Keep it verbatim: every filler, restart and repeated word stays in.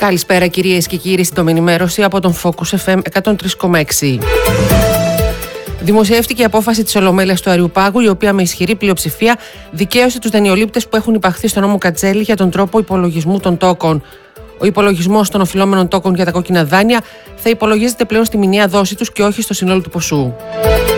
Καλησπέρα κυρίες και κύριοι, στην ενημέρωση από τον Focus εφ εμ εκατόν τρία κόμμα έξι. Δημοσιεύτηκε η απόφαση της Ολομέλειας του Αριουπάγου, η οποία με ισχυρή πλειοψηφία δικαίωσε τους δανειολήπτες που έχουν υπαχθεί στο νόμο Κατσέλη για τον τρόπο υπολογισμού των τόκων. Ο υπολογισμός των οφειλόμενων τόκων για τα κόκκινα δάνεια θα υπολογίζεται πλέον στη μηνιαία δόση τους και όχι στο συνόλου του ποσού.